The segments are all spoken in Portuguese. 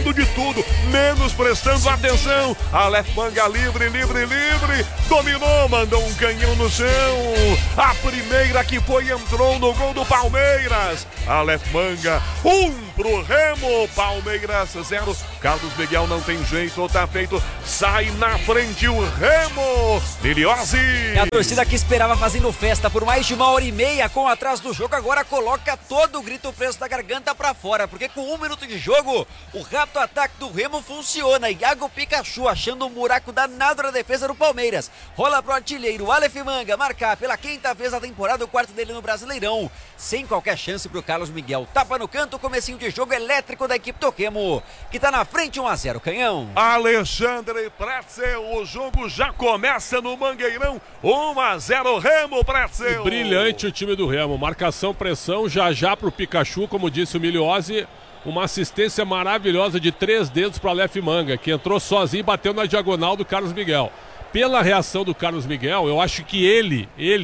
fazendo de tudo, menos prestando atenção. Aleph Manga livre, dominou, mandou um canhão no chão. A primeira que foi, entrou no gol do Palmeiras. Aleph Manga, 1 pro Remo, Palmeiras 0. Carlos Miguel não tem jeito, tá feito, sai na frente o Remo. Miliose. A torcida que esperava fazendo festa por mais de 1h30 com atrás do jogo, agora coloca todo o grito preso da garganta pra fora, porque com 1 minuto de jogo, o rápido ataque do Remo funciona. Iago Pikachu achando um buraco danado na defesa do Palmeiras. Rola pro artilheiro Aleph Manga marcar pela 5ª vez da temporada, o quarto dele no Brasileirão, sem qualquer chance pro Carlos Miguel. Tapa no canto, comecinho de jogo elétrico da equipe do Remo, que tá na frente 1-0, Canhão. Alexandre Pretzel, o jogo já começa no Mangueirão, 1-0 Remo, Pretzel. Brilhante o time do Remo, marcação, pressão, já pro Pikachu, como disse o Miliose, uma assistência maravilhosa de 3 dedos para Aleph Manga, que entrou sozinho e bateu na diagonal do Carlos Miguel. Pela reação do Carlos Miguel, eu acho que ele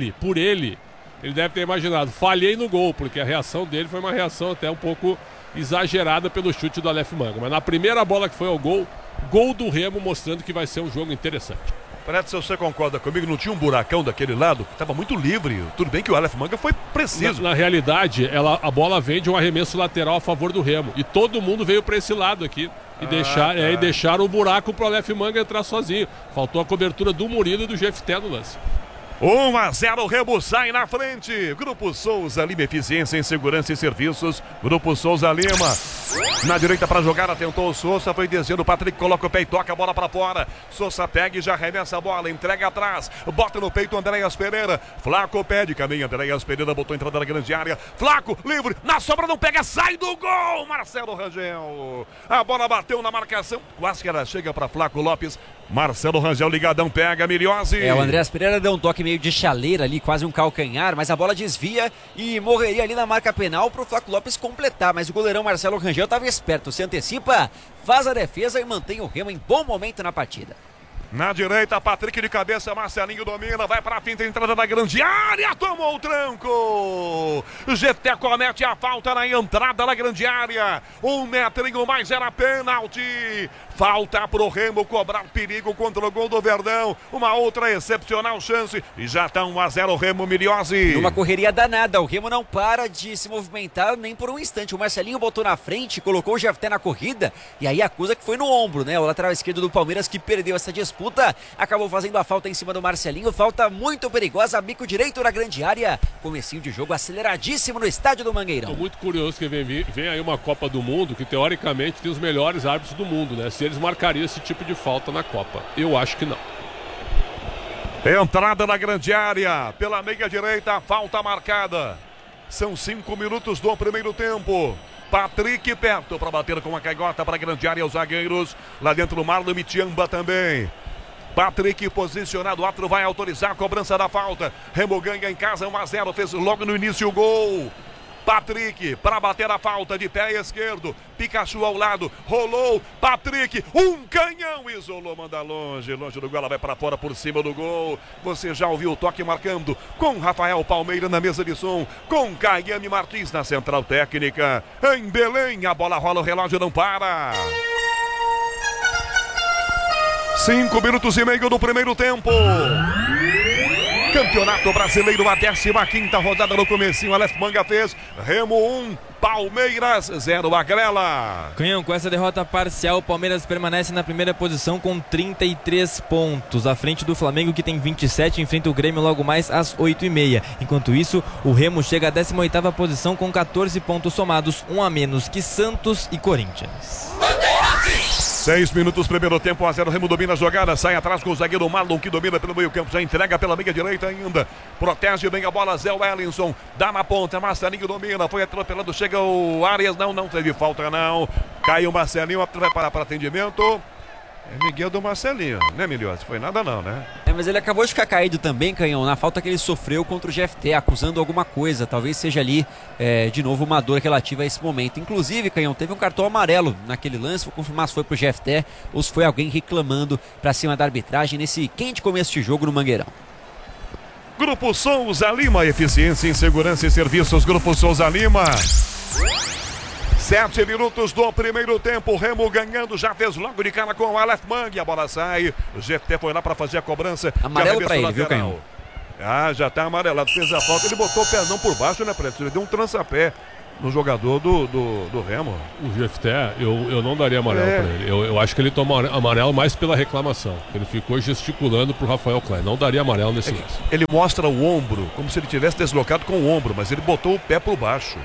deve ter imaginado, falhei no gol, porque a reação dele foi uma reação até um pouco exagerada pelo chute do Aleph Manga. Mas na primeira bola que foi ao gol do Remo, mostrando que vai ser um jogo interessante. Parece se você concorda comigo, não tinha um buracão daquele lado, estava muito livre. Tudo bem que o Aleph Manga foi preciso. Na realidade, a bola vem de um arremesso lateral a favor do Remo. E todo mundo veio para esse lado aqui. E deixaram o buraco para o Aleph Manga entrar sozinho. Faltou a cobertura do Murilo e do Jefté no lance. 1-0, Remo sai na frente. Grupo Souza Lima, eficiência em segurança e serviços. Grupo Souza Lima. Na direita para jogar, atentou o Souza, foi descendo, o Patrick coloca o peito, toca a bola para fora. Souza pega e já arremessa a bola, entrega atrás, bota no peito Andréas Pereira. Flaco pede, caminho, Andréas Pereira botou a entrada na grande área. Flaco, livre, na sobra não pega, sai do gol, Marcelo Rangel. A bola bateu na marcação, quase que ela chega para Flaco Lopes. Marcelo Rangel ligadão, pega, Miliose. O Andréas Pereira deu um toque meio de chaleira ali, quase um calcanhar, mas a bola desvia e morreria ali na marca penal pro Flaco Lopes completar, mas o goleirão Marcelo Rangel estava esperto, se antecipa, faz a defesa e mantém o Remo em bom momento na partida. Na direita, Patrick de cabeça, Marcelinho domina, vai para a finta, entrada da grande área, tomou o tranco. GT comete a falta na entrada da grande área. 1 metrinho mais, era pênalti. Falta pro Remo cobrar perigo contra o gol do Verdão. Uma outra excepcional chance e já tá 1-0 Remo, Miliose. Uma correria danada, o Remo não para de se movimentar nem por um instante. O Marcelinho botou na frente, colocou o Jefté na corrida e aí acusa que foi no ombro, né? O lateral esquerdo do Palmeiras que perdeu essa disputa, acabou fazendo a falta em cima do Marcelinho. Falta muito perigosa, bico direito na grande área. Comecinho de jogo aceleradíssimo no estádio do Mangueirão. Tô muito curioso que vem aí uma Copa do Mundo que teoricamente tem os melhores árbitros do mundo, né? Se eles marcariam esse tipo de falta na Copa. Eu acho que não. Entrada na grande área, pela meia direita, falta marcada. São 5 minutos do primeiro tempo. Patrick perto para bater com a caigota para a grande área, os zagueiros. Lá dentro o Marlon Mitiamba também. Patrick posicionado, o árbitro vai autorizar a cobrança da falta. Remo ganha em casa 1-0, fez logo no início o gol. Patrick para bater a falta de pé esquerdo. Pikachu ao lado, rolou. Patrick, um canhão, isolou, manda longe do gol, ela vai para fora por cima do gol. Você já ouviu o toque marcando com Rafael Palmeira na mesa de som, com Caiane Martins na central técnica. Em Belém, a bola rola, o relógio não para. 5 minutos e meio do primeiro tempo. Campeonato Brasileiro, a 15ª rodada no comecinho. Aleph Manga fez, Remo 1, Palmeiras 0, Magrela. Canhão, com essa derrota parcial, o Palmeiras permanece na primeira posição com 33 pontos, à frente do Flamengo que tem 27, enfrenta o Grêmio logo mais às 8h30. Enquanto isso, o Remo chega à 18ª posição com 14 pontos somados, um a menos que Santos e Corinthians. 6 minutos, primeiro tempo, 1-0, Remo domina a jogada, sai atrás com o zagueiro Marlon, que domina pelo meio campo, já entrega pela meia direita ainda, protege bem a bola, Zé Wellington, dá na ponta, Marcelinho domina, foi atropelado, chega o Arias, não teve falta não, caiu o Marcelinho, vai parar para atendimento. É Miguel do Marcelinho, né, Miliose? Foi nada não, né? Mas ele acabou de ficar caído também, Canhão, na falta que ele sofreu contra o Jefté, acusando alguma coisa. Talvez seja ali, de novo, uma dor relativa a esse momento. Inclusive, Canhão, teve um cartão amarelo naquele lance. Vou confirmar se foi pro Jefté ou se foi alguém reclamando pra cima da arbitragem nesse quente começo de jogo no Mangueirão. Grupo Souza Lima, eficiência em segurança e serviços. Grupo Souza Lima. 7 minutos do primeiro tempo, o Remo ganhando, já fez logo de cara com o Aleph Manga, a bola sai, o GFT foi lá para fazer a cobrança. Amarelo para ele, viu, Canhão? Já tá amarelado, fez a falta, ele botou o pezão por baixo, né, Preto? Ele deu um trança-pé no jogador do Remo. O GFT, eu não daria amarelo para ele. Eu acho que ele tomou amarelo mais pela reclamação. Ele ficou gesticulando pro Rafael Klein. Não daria amarelo nesse lance. Ele mostra o ombro, como se ele tivesse deslocado com o ombro, mas ele botou o pé por baixo.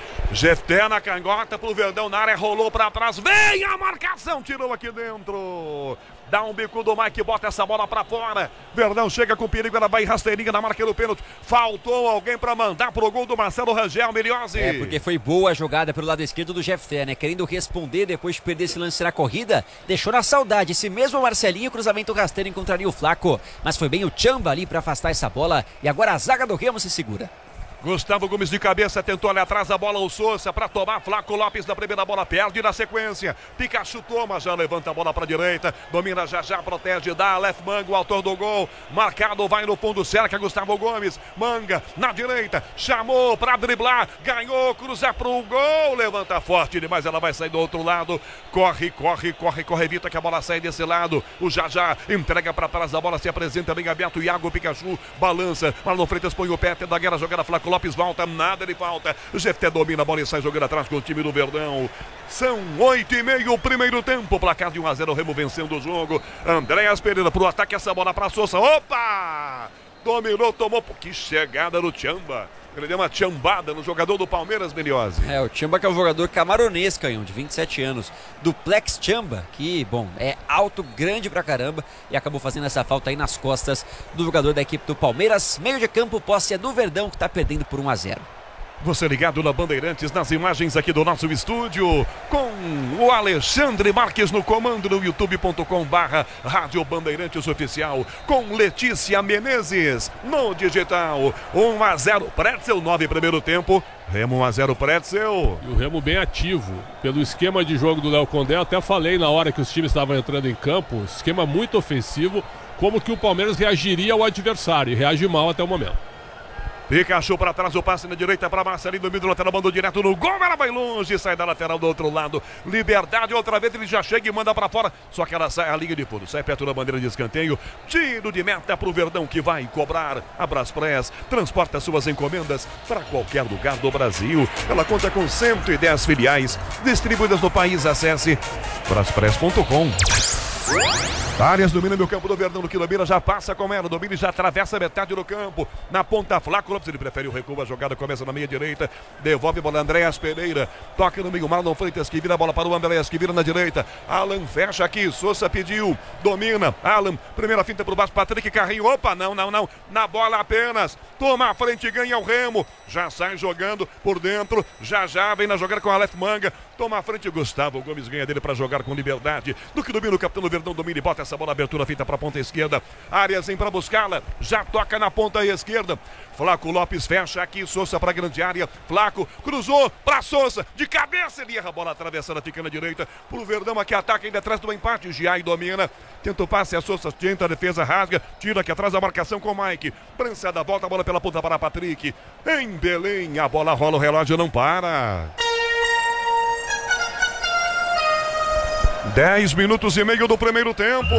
GFT na canhota pro Verdão, na área, rolou pra trás, vem a marcação, tirou aqui dentro. Dá um bico do Mike, bota essa bola pra fora. Verdão chega com perigo, ela vai rasteirinha na marca do pênalti. Faltou alguém pra mandar pro gol do Marcelo Rangel, Miliose. Porque foi boa a jogada pelo lado esquerdo do GFT, né? Querendo responder depois de perder esse lance na corrida, deixou na saudade. Esse mesmo Marcelinho, cruzamento rasteiro, encontraria o Flaco. Mas foi bem o Chamba ali pra afastar essa bola. E agora a zaga do Remo se segura. Gustavo Gomes de cabeça, tentou ali atrás a bola, o Sousa para tomar, Flaco Lopes na primeira bola, perde na sequência, Pikachu toma, já levanta a bola para a direita, domina já, protege, dá Aleph Manga, o autor do gol, marcado, vai no fundo, cerca Gustavo Gomes, Manga na direita, chamou para driblar, ganhou, cruza para o gol, levanta forte demais, ela vai sair do outro lado, corre, evita que a bola saia desse lado, o já entrega para trás, a bola se apresenta bem aberto, Iago Pikachu balança, Marlon Freitas põe o pé, tenta a jogada, Flaco Lopes volta, nada ele falta. O GFT domina a bola e sai jogando atrás com o time do Verdão. São 8:30 o primeiro tempo. Placar de 1-0, o Remo vencendo o jogo. Andréas Pereira pro ataque, essa bola pra Sousa. Opa! Dominou, tomou. Que chegada no Chamba. Ele deu uma chambada no jogador do Palmeiras, Beliose. O Chamba que é um jogador camaronês, Canhão, de 27 anos. Duplex Chamba, que, bom, é alto, grande pra caramba. E acabou fazendo essa falta aí nas costas do jogador da equipe do Palmeiras. Meio de campo, posse é do Verdão, que tá perdendo por 1-0. Você ligado na Bandeirantes, nas imagens aqui do nosso estúdio, com o Alexandre Marques no comando no youtube.com/Rádio Bandeirantes Oficial, com Letícia Menezes no digital. 1-0, Pretzel, 9 primeiro tempo. Remo 1-0, Pretzel. E o Remo bem ativo. Pelo esquema de jogo do Léo Condé, eu até falei na hora que os times estavam entrando em campo, esquema muito ofensivo, como que o Palmeiras reagiria ao adversário, e reage mal até o momento. Pikachu para trás, o passe na direita para Marcelinho, domínio lateral, mandou direto no gol, ela vai longe, sai da lateral do outro lado, Liberdade, outra vez ele já chega e manda para fora, só que ela sai a linha de fundo, sai perto da bandeira de escanteio, tiro de meta para o Verdão que vai cobrar. A Braspress transporta suas encomendas para qualquer lugar do Brasil, ela conta com 110 filiais distribuídas no país, acesse braspress.com. Áreas domina no campo do Verdão, no que domina, já passa com ela, domina e já atravessa metade do campo, na ponta Flaco Lopes, ele prefere o recuo, a jogada começa na meia direita, devolve a bola, Andréas Pereira, toca no meio, Marlon Freitas que vira a bola para o Andréas, que vira na direita, Alan fecha aqui, Sousa pediu, domina, Alan, primeira finta por baixo, Patrick Carrinho, opa, não, na bola apenas, toma a frente, ganha o Remo, já sai jogando por dentro, já vem na jogada com a Aleph Manga, toma a frente, Gustavo Gomes ganha dele para jogar com liberdade, do que domina o capitão do Verdão, domina e bota essa bola, abertura feita para a ponta esquerda, Arias vem para buscá-la, já toca na ponta esquerda, Flaco Lopes fecha aqui, Sousa para a grande área, Flaco cruzou para Sousa, de cabeça ele erra a bola atravessada, fica na direita, pro Verdão aqui ataca ainda atrás do empate, Giai domina, tenta o passe, a Sousa tenta a defesa, rasga, tira aqui atrás a marcação com o Mike, prançada, volta a bola pela ponta para Patrick, em Belém, a bola rola, o relógio não para. 10 minutos e meio do primeiro tempo.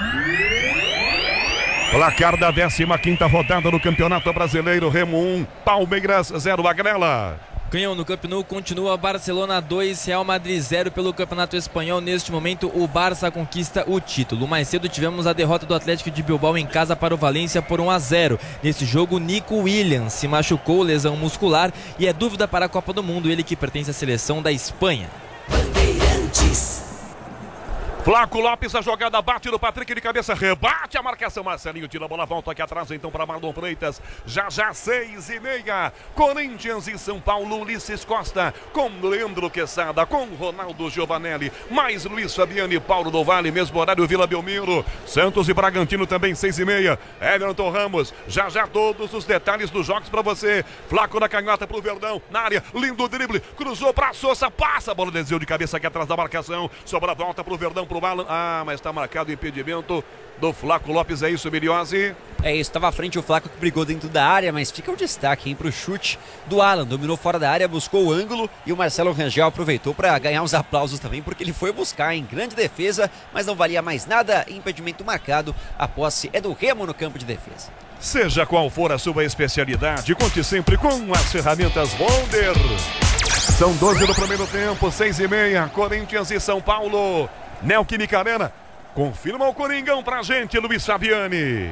Placar da 15ª rodada do Campeonato Brasileiro, Remo 1, Palmeiras 0, Agrela. Canhão, no Camp Nou continua Barcelona 2, Real Madrid 0 pelo Campeonato Espanhol. Neste momento o Barça conquista o título. Mais cedo tivemos a derrota do Atlético de Bilbao em casa para o Valência por 1-0. Nesse jogo, Nico Williams se machucou, lesão muscular, e é dúvida para a Copa do Mundo, ele que pertence à seleção da Espanha. Bandeirantes. Flaco Lopes, a jogada bate no Patrick de cabeça, rebate a marcação, Marcelinho tira a bola, volta aqui atrás então para Marlon Freitas, já 6:30, Corinthians e São Paulo, Ulisses Costa, com Leandro Quesada, com Ronaldo Giovanelli, mais Luiz Fabiano e Paulo do Vale, mesmo horário Vila Belmiro, Santos e Bragantino também 6:30, Everton Ramos, já todos os detalhes dos jogos para você, Flaco na canhota pro Verdão, na área, lindo drible, cruzou para Sousa, passa a bola, desvio de cabeça aqui atrás da marcação, sobra a volta pro Verdão, pro pro Alan. Ah, mas está marcado o impedimento do Flaco Lopes, é isso, Miliose? É isso, estava à frente o Flaco que brigou dentro da área, mas fica o destaque para o chute do Alan. Dominou fora da área, buscou o ângulo e o Marcelo Rangel aproveitou para ganhar uns aplausos também, porque ele foi buscar em grande defesa, mas não valia mais nada. Impedimento marcado, a posse é do Remo no campo de defesa. Seja qual for a sua especialidade, conte sempre com as ferramentas Wonder. São 12 do primeiro tempo, 6:30, Corinthians e São Paulo. Neoquímica Arena. Confirma o Coringão pra gente, Luiz Fabiani.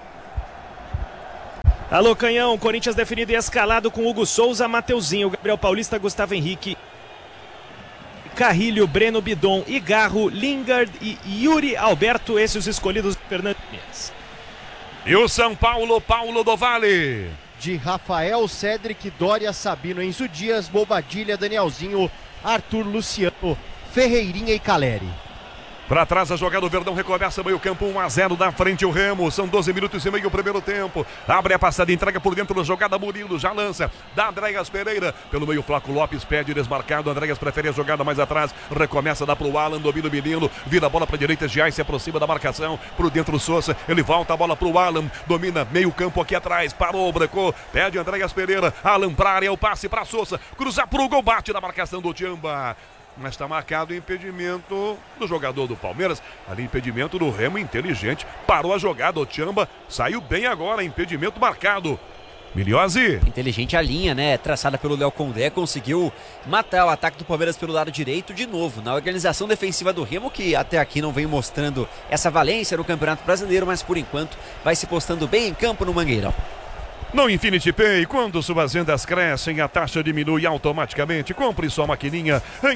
Alô, Canhão. Corinthians definido e escalado com Hugo Souza, Mateuzinho, Gabriel Paulista, Gustavo Henrique, Carrilho, Breno Bidon, Igarro, Lingard e Yuri Alberto. Esses os escolhidos por Fernando Diniz. E o São Paulo, Paulo do Vale. De Rafael, Cedric, Dória, Sabino, Enzo Dias, Bobadilha, Danielzinho, Arthur, Luciano, Ferreirinha e Caleri. Pra trás a jogada do Verdão recomeça meio campo 1-0 da frente o Remo. São 12 minutos e meio o primeiro tempo. Abre a passada, entrega por dentro da jogada, Murilo já lança. Dá Andréas Pereira. Pelo meio Flaco Lopes pede desmarcado. Andréas prefere a jogada mais atrás. Recomeça, dá pro Alan, domina o menino. Vira a bola pra direita, Giai se aproxima da marcação. Por dentro o Sousa, ele volta a bola pro Alan. Domina meio campo aqui atrás. Parou, brecou. Pede Andréas Pereira. Alan pra área, o passe pra Sousa. Cruza pro gol, bate na marcação do Tiamba. Mas está marcado o impedimento do jogador do Palmeiras. Ali, impedimento do Remo, inteligente. Parou a jogada, o Tiamba saiu bem agora, impedimento marcado. Miliose. Inteligente a linha, né? Traçada pelo Léo Condé, conseguiu matar o ataque do Palmeiras pelo lado direito de novo. Na organização defensiva do Remo, que até aqui não vem mostrando essa valência no Campeonato Brasileiro, mas por enquanto vai se postando bem em campo no Mangueirão. No Infinity Pay, quando suas vendas crescem, a taxa diminui automaticamente. Compre sua maquininha em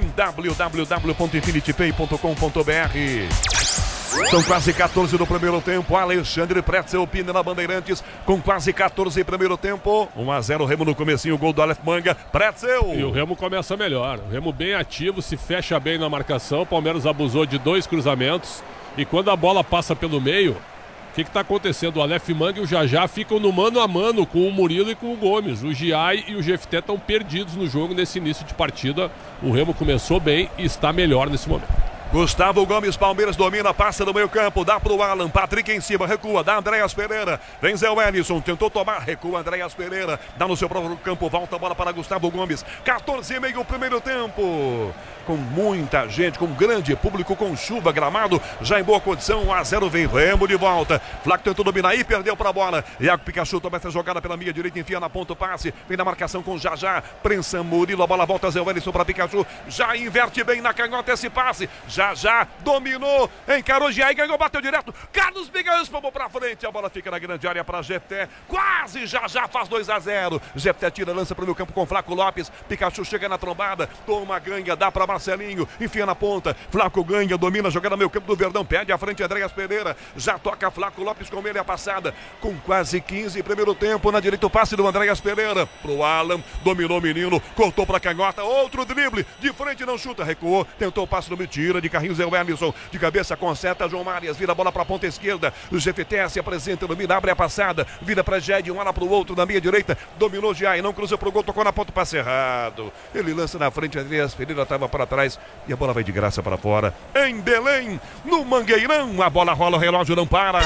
www.infinitypay.com.br. São quase 14 do primeiro tempo. Alexandre Pretzel opina na Bandeirantes com quase 14 primeiro tempo. 1-0 Remo no comecinho, gol do Aleph Manga. Pretzel. E o Remo começa melhor. O Remo bem ativo, se fecha bem na marcação. O Palmeiras abusou de 2 cruzamentos. E quando a bola passa pelo meio, o que está acontecendo? O Aleph Manga e o Jajá ficam no mano a mano com o Murilo e com o Gomes. O Giai e o Jefté estão perdidos no jogo nesse início de partida. O Remo começou bem e está melhor nesse momento. Gustavo Gomes, Palmeiras domina, passa no meio campo, dá pro Alan, Patrick em cima, recua, dá Andréas Pereira, vem Zé Wellison, tentou tomar, recua Andréas Pereira, dá no seu próprio campo, volta a bola para Gustavo Gomes, 14:30 o primeiro tempo, com muita gente, com grande público, com chuva, gramado, já em boa condição, 1-0 vem Remo de volta, Flaco tentou dominar e perdeu para a bola, Iago Pikachu toma essa jogada pela meia direita, enfia na ponta o passe, vem na marcação com Jajá, prensa Murilo, a bola volta Zé Wellison para Pikachu, já inverte bem na canhota esse passe, já dominou, encarou Giai, ganhou, bateu direto, Carlos Miguel espalmou pra frente, a bola fica na grande área pra Jefté, quase já faz 2-0, Jefté tira, lança pro meu campo com Flaco Lopes, Pikachu chega na trombada, toma, ganha, dá pra Marcelinho, enfia na ponta, Flaco ganha, domina, joga no meu campo do Verdão, pede à frente Andréas Pereira, já toca Flaco Lopes com ele a passada, com quase 15 primeiro tempo, na direita o passe do Andréas Pereira, pro Alan, dominou o menino, cortou pra canhota, outro drible, de frente não chuta, recuou, tentou o passe no mentira, de carrinho Zé Wellison, de cabeça conserta João Marias, vira a bola para a ponta esquerda, o GFT se apresenta, domina, abre a passada, vira para Jé, de um lado para o outro, na meia direita, dominou Giai, não cruza pro gol, tocou na ponta, passe errado, ele lança na frente, Andréas Pereira estava para trás e a bola vai de graça para fora, em Belém, no Mangueirão, a bola rola, o relógio não para.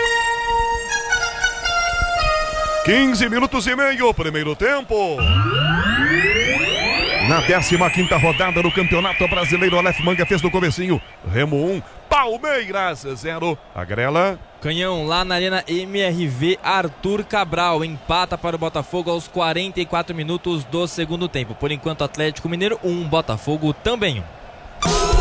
15 minutos e meio, primeiro tempo. Na 15ª rodada do Campeonato Brasileiro, Aleph Manga fez no comecinho. Remo 1, Palmeiras 0. Agrela. Canhão, lá na Arena MRV, Arthur Cabral empata para o Botafogo aos 44 minutos do segundo tempo. Por enquanto, Atlético Mineiro 1, Botafogo também 1.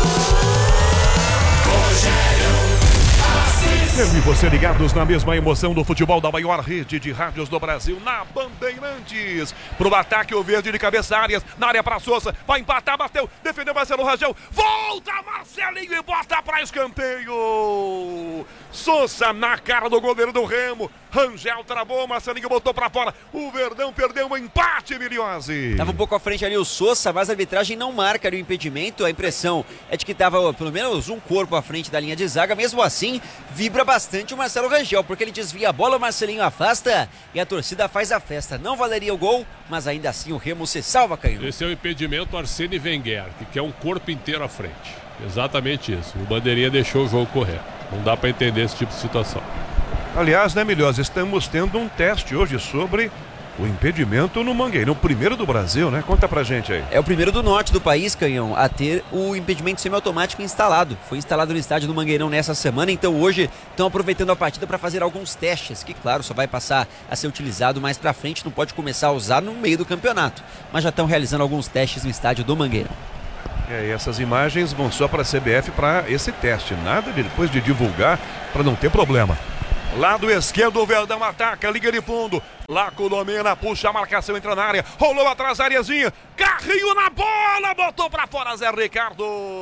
Eu e você ligados na mesma emoção do futebol da maior rede de rádios do Brasil, na Bandeirantes. Pro ataque, o verde de cabeça, Arias, na área para Sousa, vai empatar, bateu, defendeu Marcelo Rangel, volta Marcelinho e bota para escanteio. Sousa na cara do goleiro do Remo, Rangel travou, Marcelinho botou para fora, o Verdão perdeu um empate, Miliose. Tava um pouco à frente ali o Sousa, mas a arbitragem não marca ali o impedimento, a impressão é de que tava pelo menos um corpo à frente da linha de zaga, mesmo assim, vibra bastante o Marcelo Rangel, porque ele desvia a bola, o Marcelinho afasta e a torcida faz a festa. Não valeria o gol, mas ainda assim o Remo se salva, Caio. Esse é o impedimento Arsene Wenger, que quer um corpo inteiro à frente. Exatamente isso. O Bandeirinha deixou o jogo correr. Não dá para entender esse tipo de situação. Aliás, né, Milhosa, estamos tendo um teste hoje sobre o impedimento no Mangueirão, o primeiro do Brasil, né? Conta pra gente aí. É o primeiro do norte do país, Canhão, a ter o impedimento semiautomático instalado. Foi instalado no estádio do Mangueirão nessa semana, então hoje estão aproveitando a partida para fazer alguns testes, que claro, só vai passar a ser utilizado mais pra frente, não pode começar a usar no meio do campeonato. Mas já estão realizando alguns testes no estádio do Mangueirão. E essas imagens vão só para a CBF para esse teste, nada de depois de divulgar para não ter problema. Lado esquerdo, o Verdão ataca, liga de fundo. Laco domina, puxa a marcação, entra na área. Rolou atrás, Ariazinha. Carrinho na bola, botou pra fora Zé Ricardo.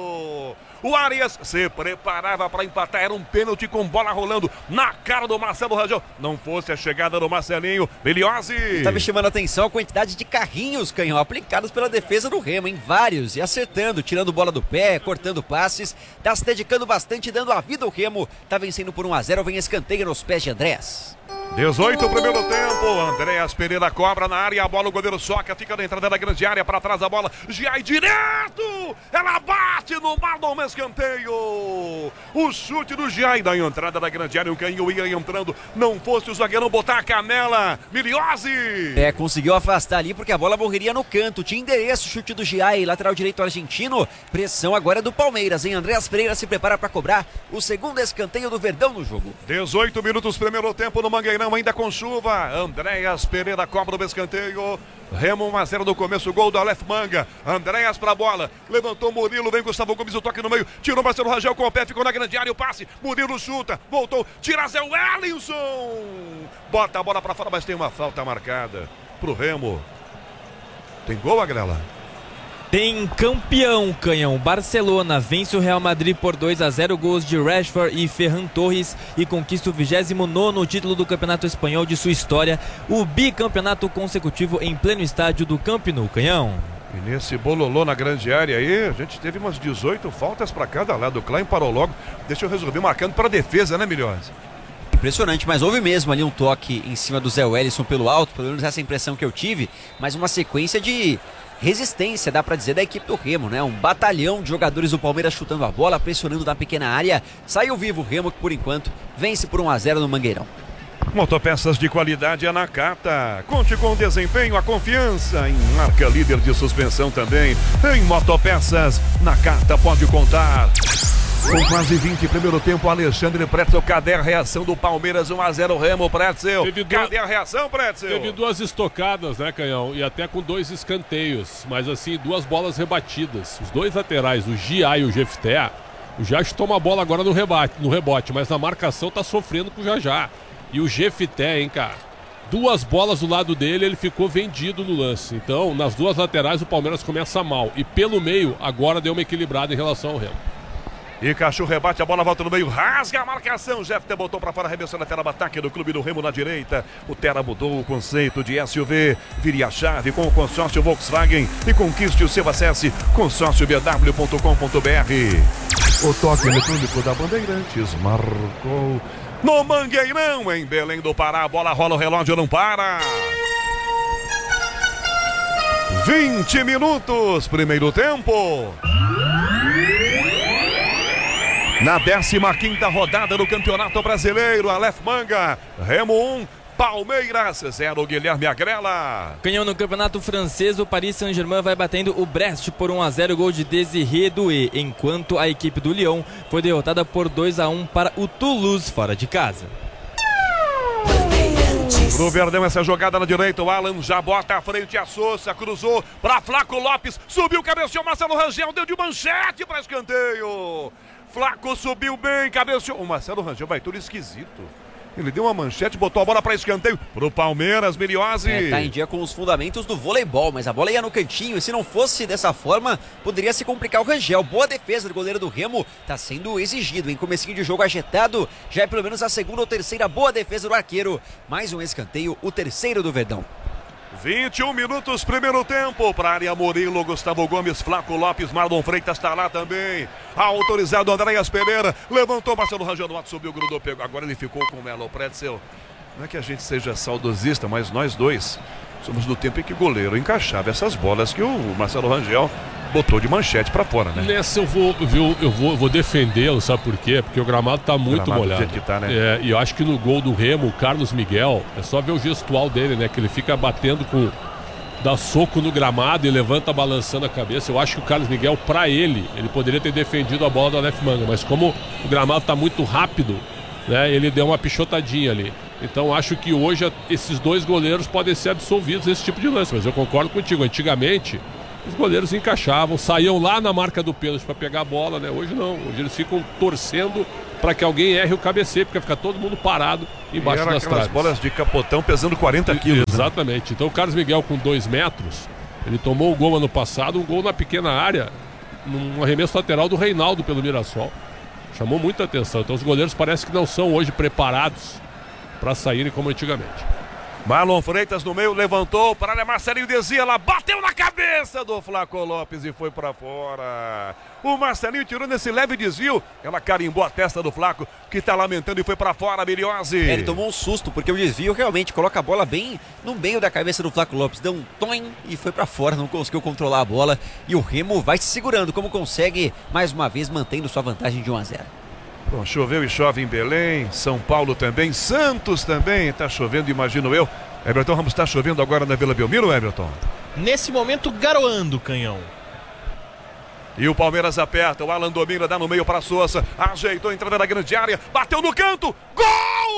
O Arias se preparava para empatar, era um pênalti com bola rolando na cara do Marcelo Rangel. Não fosse a chegada do Marcelinho, Miliose. Tá me chamando a atenção a quantidade de carrinhos, Canhão, aplicados pela defesa do Remo, em vários, e acertando, tirando bola do pé, cortando passes. Tá se dedicando bastante, dando a vida ao Remo. Tá vencendo por 1-0, vem escanteio nos pés de Andrés. 18 primeiro tempo, Andréas Pereira cobra na área, a bola o goleiro soca, fica na entrada da grande área, para trás a bola, Giai direto, ela bate no Marlon, escanteio, o chute do Giai da entrada da grande área, o Canhão ia entrando, não fosse o zagueirão botar a canela, Miliose. Conseguiu afastar ali porque a bola morreria no canto, tinha endereço, chute do Giai, lateral direito argentino, pressão agora é do Palmeiras, hein? Andréas Pereira se prepara para cobrar o segundo escanteio do Verdão no jogo. 18 minutos primeiro tempo no Mangueirão, ainda com chuva. Andréas Pereira cobra o escanteio. Remo 1-0 no começo, gol do Aleph Manga. Andréas pra bola, levantou Murilo, vem Gustavo Gomes, o toque no meio, tirou Marcelo Rangel com o pé, ficou na grande área, o passe, Murilo chuta, voltou, tira Zé Wellington, bota a bola pra fora, mas tem uma falta marcada pro Remo. Tem gol, Agrela? Tem campeão, Canhão. Barcelona vence o Real Madrid por 2-0, gols de Rashford e Ferran Torres, e conquista o 29º título do Campeonato Espanhol de sua história, o bicampeonato consecutivo em pleno estádio do Camp Nou, Canhão. E nesse bololô na grande área aí, a gente teve umas 18 faltas para cada lado. O Klein parou logo, deixa eu resolver, marcando para defesa, né, Milhões? Impressionante, mas houve mesmo ali um toque em cima do Zé Wellington pelo alto, pelo menos essa impressão que eu tive, mas uma sequência de resistência, dá pra dizer, da equipe do Remo, né? Um batalhão de jogadores do Palmeiras chutando a bola, pressionando na pequena área. Saiu vivo o Remo, que por enquanto vence por 1-0 no Mangueirão. Motopeças de qualidade é na Nakata. Conte com o desempenho, a confiança em marca líder de suspensão também. Em Motopeças, Nakata pode contar. Com quase 20 primeiro tempo, Alexandre Pretzel, cadê a reação do Palmeiras? 1-0 Remo, Pretzel. Cadê a reação, Pretzel? Teve duas estocadas, né, Canhão? E até com 2 escanteios, mas assim, 2 bolas rebatidas. Os 2 laterais, o Gia e o Jefté, o Gia toma a bola agora no rebote, mas na marcação tá sofrendo com o Jajá. E o Jefté, hein, cara? 2 bolas do lado dele, ele ficou vendido no lance. Então, nas 2 laterais, o Palmeiras começa mal. E pelo meio, agora deu uma equilibrada em relação ao Remo. E Cachu rebate, a bola volta no meio, rasga a marcação. Jefté botou para fora, arremessou na lateral, ataque do clube do Remo na direita. O Terra mudou o conceito de SUV. Vire a chave com o consórcio Volkswagen e conquiste o seu. Acesse consórciobw.com.br. O toque eletrônico da Bandeirantes marcou no Mangueirão, em Belém do Pará. A bola rola, o relógio não para. 20 minutos, primeiro tempo. Na 15ª rodada do Campeonato Brasileiro, Aleph Manga, Remo 1, Palmeiras 0, Guilherme Agrela. Canhão no Campeonato Francês, o Paris Saint-Germain vai batendo o Brest por 1-0, gol de Désiré Doué, enquanto a equipe do Lyon foi derrotada por 2-1 para o Toulouse, fora de casa. Pro Verdão essa jogada na direita, o Alan já bota à frente a Sousa, cruzou para Flaco Lopes, subiu, cabeceou, Marcelo Rangel deu de manchete para escanteio. Flaco subiu bem, cabeceou. O Marcelo Rangel vai tudo esquisito. Ele deu uma manchete, botou a bola para escanteio pro Palmeiras, Miliose. Tá em dia com os fundamentos do voleibol, mas a bola ia no cantinho e se não fosse dessa forma, poderia se complicar o Rangel. Boa defesa do goleiro do Remo, tá sendo exigido em comecinho de jogo agitado. Já é pelo menos a segunda ou terceira boa defesa do arqueiro. Mais um escanteio, o terceiro do Verdão. 21 minutos, primeiro tempo, para área Murilo, Gustavo Gomes, Flaco Lopes, Marlon Freitas está lá também. Autorizado Andréas Pereira, levantou Marcelo Rangel no ato, subiu, grudou, pegou. Agora ele ficou com o Melo Pretzel. Não é que a gente seja saudosista, mas nós dois somos do tempo em que o goleiro encaixava essas bolas que o Marcelo Rangel botou de manchete pra fora, né? Nessa eu vou defendê-lo, sabe por quê? Porque o gramado tá muito molhado. Que tá, né? E eu acho que no gol do Remo, o Carlos Miguel, é só ver o gestual dele, né? Que ele fica batendo dá soco no gramado e levanta balançando a cabeça. Eu acho que o Carlos Miguel, pra ele poderia ter defendido a bola do Aleph Manga, mas como o gramado tá muito rápido, né? Ele deu uma pichotadinha ali. Então acho que hoje esses dois goleiros podem ser absolvidos desse tipo de lance, mas eu concordo contigo, antigamente os goleiros encaixavam, saíam lá na marca do pênalti para pegar a bola, né? Hoje não, hoje eles ficam torcendo para que alguém erre o cabeceio, porque fica todo mundo parado embaixo das traves. Bolas de capotão pesando 40 quilos. Exatamente, né? Então o Carlos Miguel com 2 metros, ele tomou o gol ano passado, um gol na pequena área, num arremesso lateral do Reinaldo pelo Mirassol. Chamou muita atenção, então os goleiros parecem que não são hoje preparados para saírem como antigamente. Marlon Freitas no meio, levantou para a Marcelinho Dezia, ela bateu na cabeça do Flaco Lopes e foi para fora. O Marcelinho tirou nesse leve desvio, ela carimbou a testa do Flaco, que está lamentando e foi para fora, Miliose. Ele tomou um susto, porque o desvio realmente coloca a bola bem no meio da cabeça do Flaco Lopes. Deu um toim e foi para fora, não conseguiu controlar a bola. E o Remo vai se segurando, como consegue, mais uma vez, mantendo sua vantagem de 1-0. Bom, choveu e chove em Belém, São Paulo também, Santos também, tá chovendo, imagino eu. Everton Ramos, tá chovendo agora na Vila Belmiro, Everton? Nesse momento, garoando, Canhão. E o Palmeiras aperta, o Alan domina, dá no meio para Sousa, ajeitou a entrada da grande área, bateu no canto, gol!